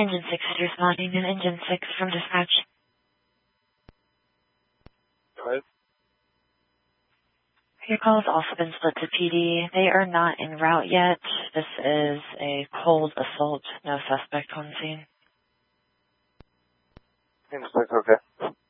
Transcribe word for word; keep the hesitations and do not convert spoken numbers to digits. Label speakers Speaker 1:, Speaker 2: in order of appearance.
Speaker 1: Engine six is responding, and Engine six from dispatch.
Speaker 2: Go ahead.
Speaker 1: Your call has also been split to P D. They are not en route yet. This is a cold assault. No suspect on scene.
Speaker 2: Engine six, okay.